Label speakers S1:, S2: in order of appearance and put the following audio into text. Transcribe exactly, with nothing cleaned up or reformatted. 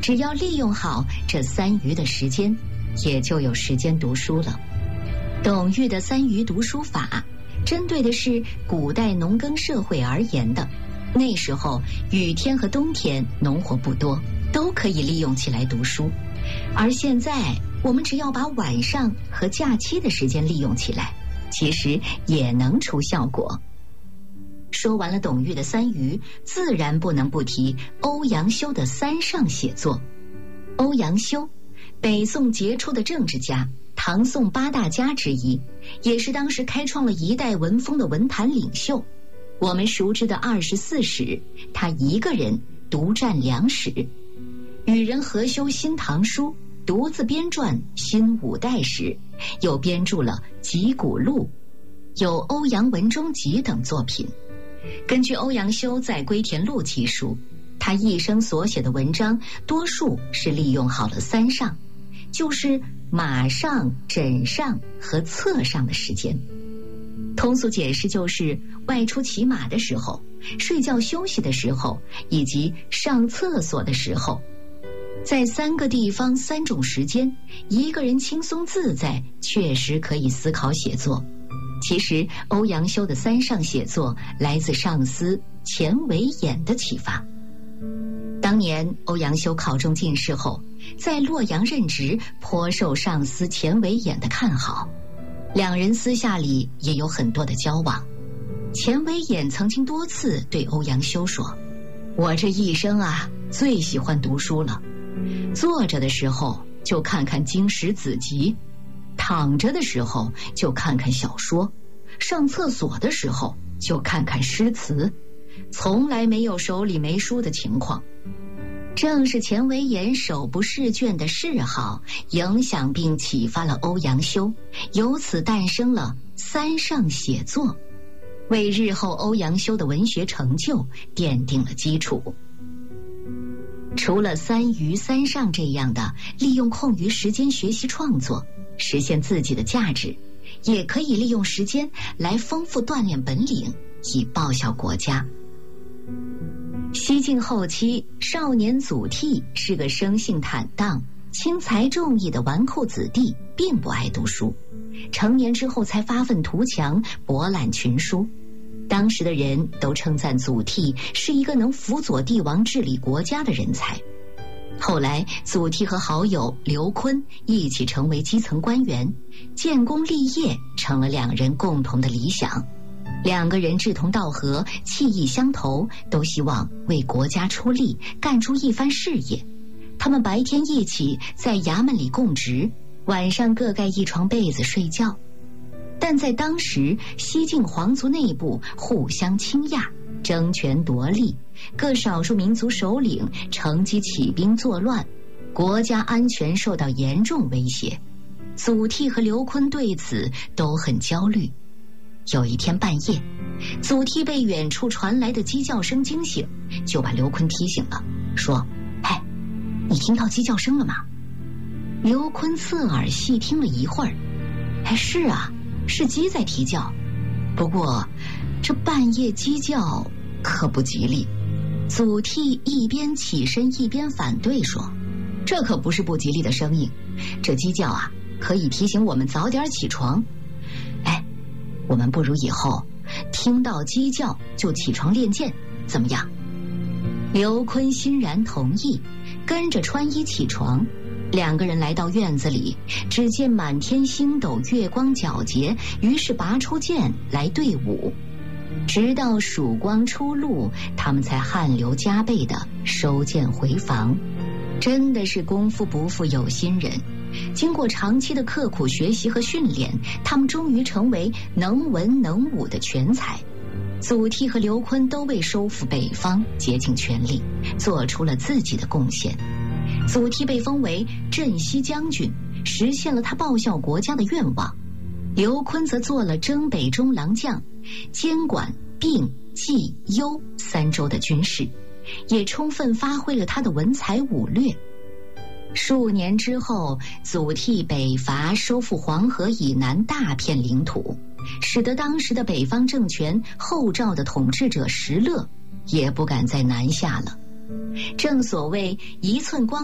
S1: 只要利用好这三余的时间，也就有时间读书了。董玉的三余读书法，针对的是古代农耕社会而言的。那时候雨天和冬天农活不多，都可以利用起来读书。而现在我们只要把晚上和假期的时间利用起来，其实也能出效果。说完了董玉的三余，自然不能不提欧阳修的三上写作。欧阳修，北宋杰出的政治家，唐宋八大家之一，也是当时开创了一代文风的文坛领袖。我们熟知的二十四史，他一个人独占两史，与人合修新唐书，独自编撰新五代史，又编著了集古录，有欧阳文中集等作品。根据欧阳修在《归田录》记述，他一生所写的文章多数是利用好了三上，就是马上、枕上和侧上的时间。通俗解释就是外出骑马的时候、睡觉休息的时候以及上厕所的时候。在三个地方三种时间，一个人轻松自在，确实可以思考写作。其实欧阳修的三上写作来自上司钱维演的启发。当年欧阳修考中进士后，在洛阳任职，颇受上司钱维演的看好，两人私下里也有很多的交往。钱维演曾经多次对欧阳修说，我这一生啊最喜欢读书了，坐着的时候就看看经史子集，躺着的时候就看看小说，上厕所的时候就看看诗词，从来没有手里没书的情况。正是钱维演手不释卷的嗜好，影响并启发了欧阳修，由此诞生了三上写作，为日后欧阳修的文学成就奠定了基础。除了三余三上这样的利用空余时间学习创作，实现自己的价值，也可以利用时间来丰富锻炼本领，以报效国家。西晋后期，少年祖逖是个生性坦荡、轻财重义的纨绔子弟，并不爱读书。成年之后才发愤图强，博览群书。当时的人都称赞祖逖是一个能辅佐帝王治理国家的人才。后来祖逖和好友刘琨一起成为基层官员，建功立业成了两人共同的理想。两个人志同道合，气意相投，都希望为国家出力，干出一番事业。他们白天一起在衙门里供职，晚上各盖一床被子睡觉。但在当时，西晋皇族内部互相倾轧，争权夺利，各少数民族首领乘机起兵作乱，国家安全受到严重威胁。祖逖和刘琨对此都很焦虑。有一天半夜，祖逖被远处传来的鸡叫声惊醒，就把刘琨提醒了，说：哎，你听到鸡叫声了吗？刘琨侧耳细听了一会儿，哎，是啊，是鸡在啼叫，不过这半夜鸡叫可不吉利。祖逖一边起身一边反对说，这可不是不吉利的声音，这鸡叫啊可以提醒我们早点起床。哎，我们不如以后听到鸡叫就起床练剑，怎么样？刘琨欣然同意，跟着穿衣起床。两个人来到院子里，只见满天星斗，月光皎洁，于是拔出剑来对舞。直到曙光初露，他们才汗流浃背地收剑回房。真的是功夫不负有心人，经过长期的刻苦学习和训练，他们终于成为能文能武的全才。祖逖和刘琨都为收复北方竭尽全力，做出了自己的贡献。祖逖被封为镇西将军，实现了他报效国家的愿望。刘琨则做了征北中郎将，监管并、冀、幽三州的军事，也充分发挥了他的文才武略。数年之后，祖逖北伐，收复黄河以南大片领土，使得当时的北方政权后赵的统治者石勒也不敢再南下了。正所谓一寸光